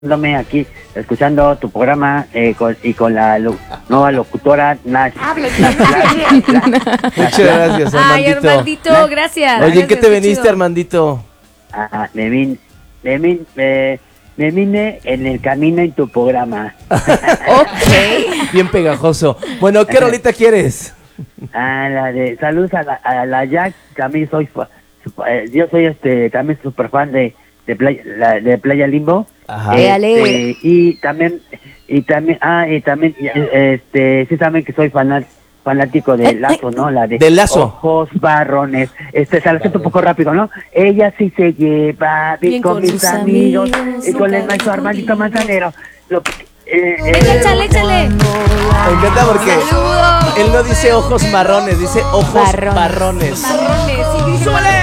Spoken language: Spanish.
aquí, escuchando tu programa y con la nueva locutora Nash. Muchas gracias, Armandito. Ay, Armandito, gracias. Oye, ¿en qué te Gracias, veniste, chido. Armandito? Me vine en el camino en tu programa. Ok. Bien pegajoso. Bueno, ¿qué rolita quieres? La de saludos a la Jack, también yo soy también super fan de Playa Limbo. Ajá. Y también sí saben que soy fanático de Lazo, ¿no? La de Lazo. Ojos marrones. Se la siento un poco rápido, ¿no? Ella sí se lleva bien con mis amigos y con el maestro Armandito Manzanero. Venga, échale. Me encanta porque Saludos. él no dice ojos marrones, dice ojos marrones. Marrones, sí, dice ¡Súbele!